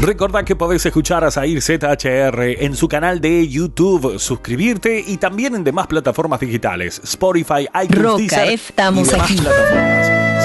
Recordá que podés escuchar a Zahir ZHR en su canal de YouTube, suscribirte y también en demás plataformas digitales, Spotify, iTunes, Roca, Deezer estamos y demás aquí. plataformas.